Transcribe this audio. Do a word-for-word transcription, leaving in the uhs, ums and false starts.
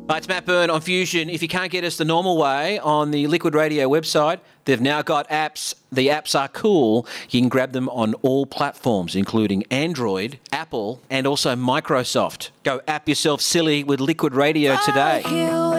Hi, it's Matt Byrne on Fusion. If you can't get us the normal way on the Liquid Radio website, they've now got apps. The apps are cool. You can grab them on all platforms, including Android, Apple, and also Microsoft. Go app yourself silly with Liquid Radio today.